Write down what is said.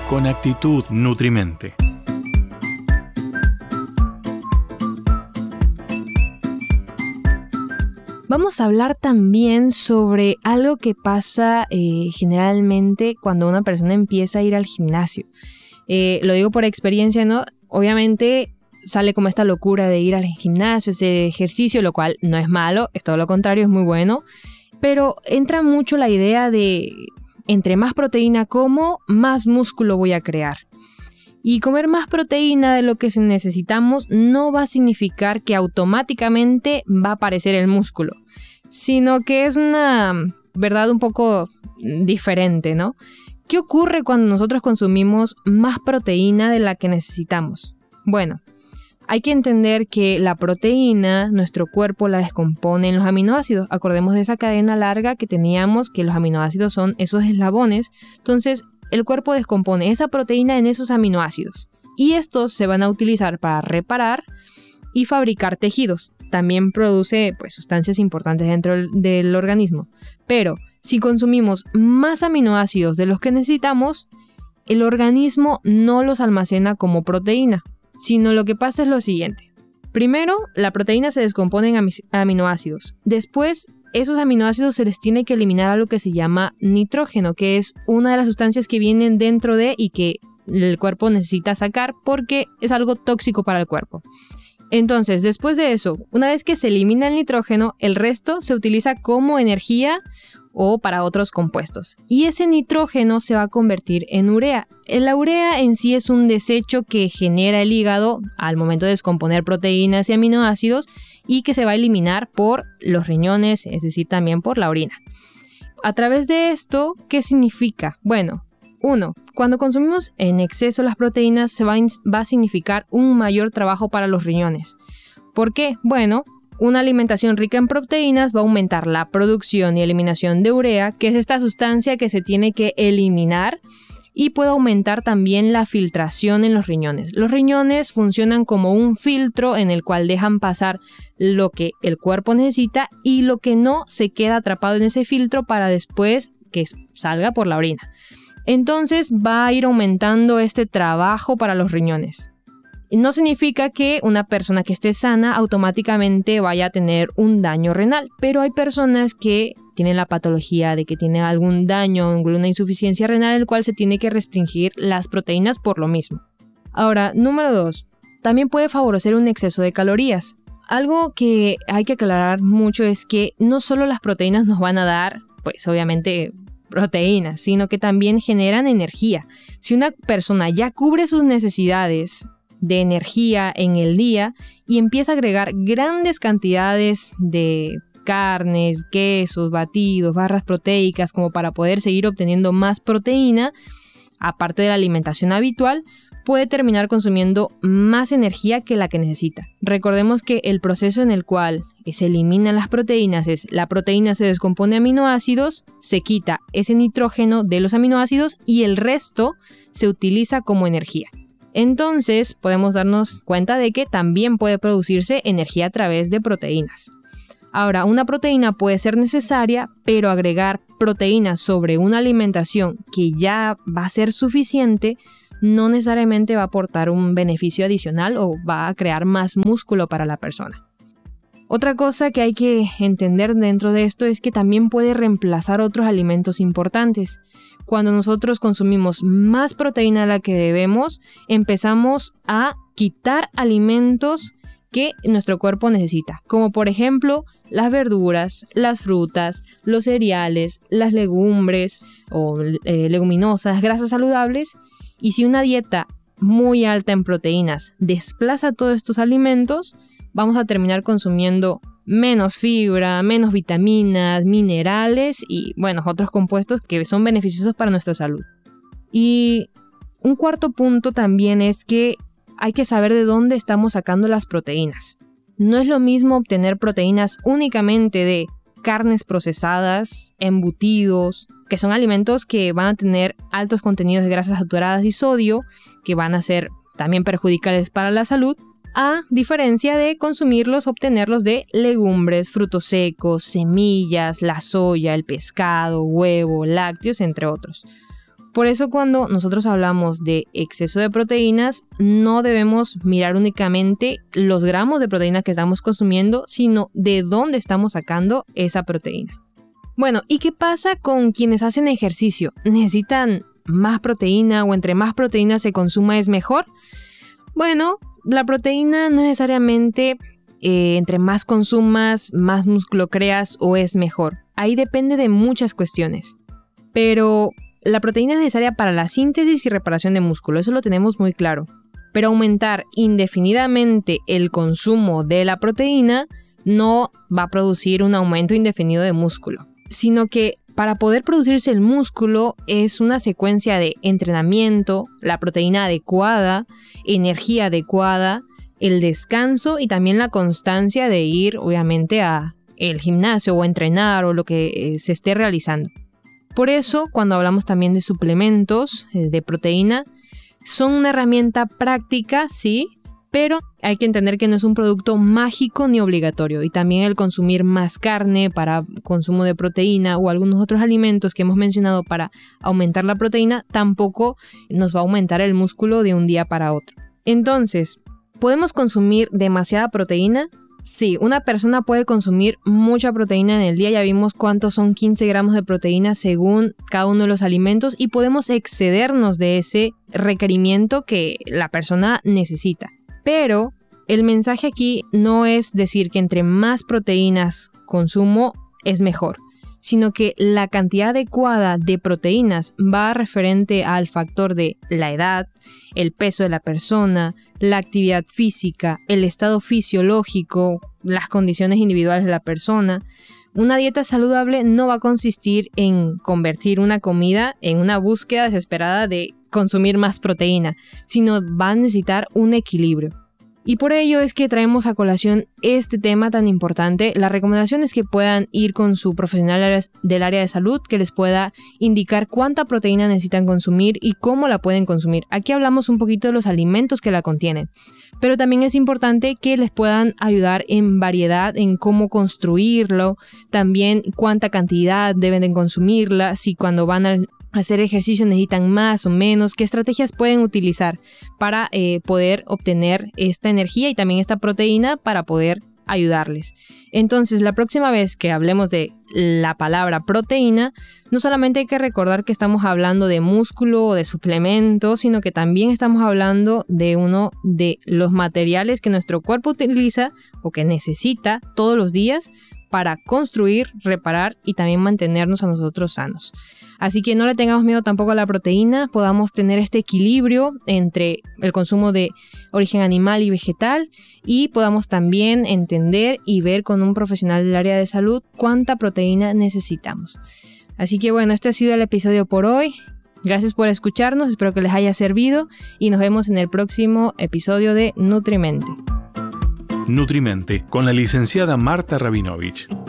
con actitud nutrimente. Vamos a hablar también sobre algo que pasa generalmente cuando una persona empieza a ir al gimnasio. Lo digo por experiencia, ¿no? Obviamente sale como esta locura de ir al gimnasio, ese ejercicio, lo cual no es malo, es todo lo contrario, es muy bueno. Pero entra mucho la idea de entre más proteína como, más músculo voy a crear. Y comer más proteína de lo que necesitamos no va a significar que automáticamente va a aparecer el músculo, sino que es una verdad un poco diferente, ¿no? ¿Qué ocurre cuando nosotros consumimos más proteína de la que necesitamos? Bueno, hay que entender que la proteína, nuestro cuerpo la descompone en los aminoácidos. Acordemos de esa cadena larga que teníamos, que los aminoácidos son esos eslabones. Entonces, el cuerpo descompone esa proteína en esos aminoácidos. Y estos se van a utilizar para reparar y fabricar tejidos. También produce sustancias importantes dentro del organismo. Pero si consumimos más aminoácidos de los que necesitamos, el organismo no los almacena como proteína, sino lo que pasa es lo siguiente. Primero, la proteína se descompone en aminoácidos. Después, esos aminoácidos se les tiene que eliminar algo que se llama nitrógeno, que es una de las sustancias que vienen dentro de y que el cuerpo necesita sacar porque es algo tóxico para el cuerpo. Entonces, después de eso, una vez que se elimina el nitrógeno, el resto se utiliza como energía o para otros compuestos. Y ese nitrógeno se va a convertir en urea. La urea en sí es un desecho que genera el hígado al momento de descomponer proteínas y aminoácidos y que se va a eliminar por los riñones, es decir, también por la orina. A través de esto, ¿qué significa? Bueno, 1. Cuando consumimos en exceso las proteínas va a significar un mayor trabajo para los riñones. ¿Por qué? Bueno, una alimentación rica en proteínas va a aumentar la producción y eliminación de urea, que es esta sustancia que se tiene que eliminar, y puede aumentar también la filtración en los riñones. Los riñones funcionan como un filtro en el cual dejan pasar lo que el cuerpo necesita y lo que no se queda atrapado en ese filtro para después que salga por la orina. Entonces va a ir aumentando este trabajo para los riñones. No significa que una persona que esté sana automáticamente vaya a tener un daño renal, pero hay personas que tienen la patología de que tienen algún daño, alguna insuficiencia renal, el cual se tiene que restringir las proteínas por lo mismo. Ahora, número 2, también puede favorecer un exceso de calorías. Algo que hay que aclarar mucho es que no solo las proteínas nos van a dar, obviamente, proteínas, sino que también generan energía. Si una persona ya cubre sus necesidades de energía en el día y empieza a agregar grandes cantidades de carnes, quesos, batidos, barras proteicas como para poder seguir obteniendo más proteína, aparte de la alimentación habitual, puede terminar consumiendo más energía que la que necesita. Recordemos que el proceso en el cual se eliminan las proteínas es la proteína se descompone en aminoácidos, se quita ese nitrógeno de los aminoácidos y el resto se utiliza como energía. Entonces podemos darnos cuenta de que también puede producirse energía a través de proteínas. Ahora, una proteína puede ser necesaria, pero agregar proteínas sobre una alimentación que ya va a ser suficiente no necesariamente va a aportar un beneficio adicional o va a crear más músculo para la persona. Otra cosa que hay que entender dentro de esto es que también puede reemplazar otros alimentos importantes. Cuando nosotros consumimos más proteína de la que debemos, empezamos a quitar alimentos que nuestro cuerpo necesita, como por ejemplo las verduras, las frutas, los cereales, las legumbres o leguminosas, grasas saludables. Y si una dieta muy alta en proteínas desplaza todos estos alimentos, vamos a terminar consumiendo menos fibra, menos vitaminas, minerales y otros compuestos que son beneficiosos para nuestra salud. Y un cuarto punto también es que hay que saber de dónde estamos sacando las proteínas. No es lo mismo obtener proteínas únicamente de carnes procesadas, embutidos, que son alimentos que van a tener altos contenidos de grasas saturadas y sodio, que van a ser también perjudiciales para la salud, a diferencia de obtenerlos de legumbres, frutos secos, semillas, la soya, el pescado, huevo, lácteos, entre otros. Por eso cuando nosotros hablamos de exceso de proteínas, no debemos mirar únicamente los gramos de proteína que estamos consumiendo, sino de dónde estamos sacando esa proteína. Bueno, ¿y qué pasa con quienes hacen ejercicio? ¿Necesitan más proteína o entre más proteína se consuma es mejor? Bueno, la proteína no necesariamente entre más consumas, más músculo creas o es mejor. Ahí depende de muchas cuestiones. Pero la proteína es necesaria para la síntesis y reparación de músculo, eso lo tenemos muy claro. Pero aumentar indefinidamente el consumo de la proteína no va a producir un aumento indefinido de músculo, sino que para poder producirse el músculo es una secuencia de entrenamiento, la proteína adecuada, energía adecuada, el descanso y también la constancia de ir, obviamente, a el gimnasio o a entrenar o lo que se esté realizando. Por eso, cuando hablamos también de suplementos de proteína, son una herramienta práctica, sí, pero hay que entender que no es un producto mágico ni obligatorio. Y también el consumir más carne para consumo de proteína o algunos otros alimentos que hemos mencionado para aumentar la proteína, tampoco nos va a aumentar el músculo de un día para otro. Entonces, ¿podemos consumir demasiada proteína? Sí, una persona puede consumir mucha proteína en el día, ya vimos cuántos son 15 gramos de proteína según cada uno de los alimentos y podemos excedernos de ese requerimiento que la persona necesita. Pero el mensaje aquí no es decir que entre más proteínas consumo es mejor, sino que la cantidad adecuada de proteínas va referente al factor de la edad, el peso de la persona, la actividad física, el estado fisiológico, las condiciones individuales de la persona. Una dieta saludable no va a consistir en convertir una comida en una búsqueda desesperada de consumir más proteína, sino va a necesitar un equilibrio. Y por ello es que traemos a colación este tema tan importante. La recomendación es que puedan ir con su profesional del área de salud que les pueda indicar cuánta proteína necesitan consumir y cómo la pueden consumir. Aquí hablamos un poquito de los alimentos que la contienen, pero también es importante que les puedan ayudar en variedad, en cómo construirlo, también cuánta cantidad deben de consumirla, si cuando van a hacer ejercicio necesitan más o menos, qué estrategias pueden utilizar para poder obtener esta energía y también esta proteína para poder ayudarles. Entonces, la próxima vez que hablemos de la palabra proteína, no solamente hay que recordar que estamos hablando de músculo o de suplemento, sino que también estamos hablando de uno de los materiales que nuestro cuerpo utiliza o que necesita todos los días para construir, reparar y también mantenernos a nosotros sanos. Así que no le tengamos miedo tampoco a la proteína, podamos tener este equilibrio entre el consumo de origen animal y vegetal y podamos también entender y ver con un profesional del área de salud cuánta proteína necesitamos. Así que bueno, este ha sido el episodio por hoy. Gracias por escucharnos, espero que les haya servido y nos vemos en el próximo episodio de Nutrimente. Nutrimente, con la licenciada Marta Rabinovich.